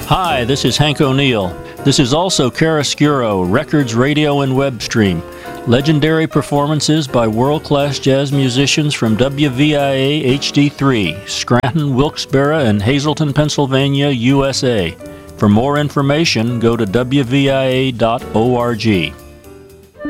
Hi, this is Hank O'Neill. This is also Chiaroscuro, Records, Radio, and Web Stream. Legendary performances by world-class jazz musicians from WVIA HD3, Scranton, Wilkes-Barre, and Hazleton, Pennsylvania, USA. For more information, go to wvia.org.